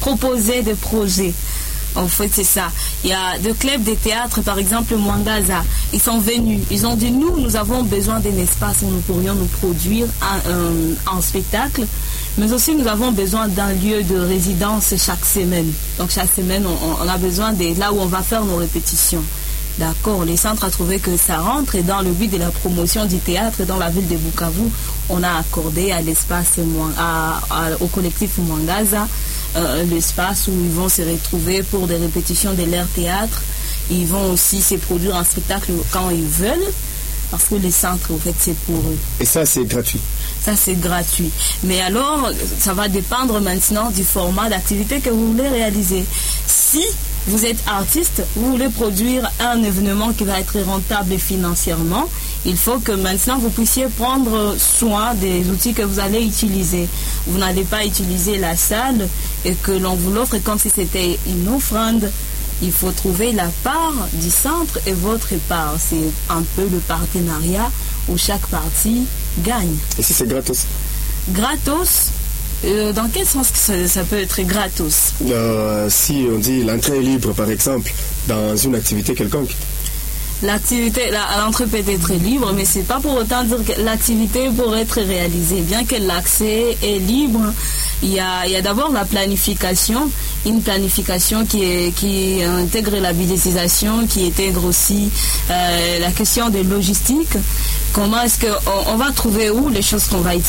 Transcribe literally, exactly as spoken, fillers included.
proposer des projets. En fait, c'est ça. Il y a deux clubs de théâtre, par exemple, Mwangaza. Ils sont venus. Ils ont dit, nous, nous avons besoin d'un espace où nous pourrions nous produire un, un, un spectacle. Mais aussi, nous avons besoin d'un lieu de résidence chaque semaine. Donc, chaque semaine, on, on a besoin de là où on va faire nos répétitions. D'accord, les centres a trouvé que ça rentre et dans le but de la promotion du théâtre dans la ville de Bukavu, on a accordé à l'espace, à, à, au collectif Mwangaza, euh, l'espace où ils vont se retrouver pour des répétitions de leur théâtre. Ils vont aussi se produire un spectacle quand ils veulent, parce que les centres, en fait, c'est pour eux. Et ça, c'est gratuit? Ça, c'est gratuit. Mais alors, ça va dépendre maintenant du format d'activité que vous voulez réaliser. Si vous êtes artiste, vous voulez produire un événement qui va être rentable financièrement, il faut que maintenant vous puissiez prendre soin des outils que vous allez utiliser. Vous n'allez pas utiliser la salle et que l'on vous l'offre comme si c'était une offrande. Il faut trouver la part du centre et votre part. C'est un peu le partenariat où chaque partie gagne. Et si c'est gratos? Gratos? Euh, dans quel sens que ça, ça peut être gratos? euh, Si on dit l'entrée est libre, par exemple, dans une activité quelconque. L'activité, l'entrée peut être libre, mais c'est pas pour autant dire que l'activité pourrait être réalisée. Bien que l'accès est libre, il y a, il y a d'abord la planification, une planification qui, est, qui intègre la budgétisation, qui intègre aussi euh, la question de logistique. Comment est-ce qu'on on va trouver où les choses qu'on va utiliser?